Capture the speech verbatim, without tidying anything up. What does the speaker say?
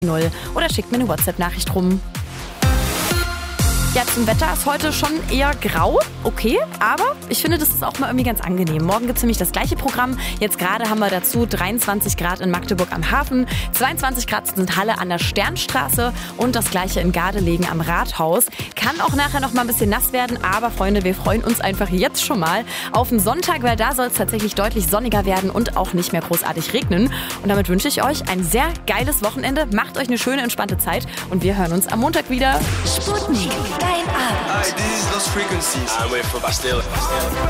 null oder schickt mir eine WhatsApp-Nachricht rum. Ja, zum Wetter ist heute schon eher grau, okay, aber ich finde, das ist auch mal irgendwie ganz angenehm. Morgen gibt es nämlich das gleiche Programm. Jetzt gerade haben wir dazu dreiundzwanzig Grad in Magdeburg am Hafen, zweiundzwanzig Grad sind Halle an der Sternstraße und das gleiche in Gardelegen am Rathaus. Kann auch nachher noch mal ein bisschen nass werden, aber Freunde, wir freuen uns einfach jetzt schon mal auf den Sonntag, weil da soll es tatsächlich deutlich sonniger werden und auch nicht mehr großartig regnen. Und damit wünsche ich euch ein sehr geiles Wochenende. Macht euch eine schöne, entspannte Zeit und wir hören uns am Montag wieder. Sputnik. Dein Abend. Hi, this is Lost Frequencies. I'm waiting for Bastille.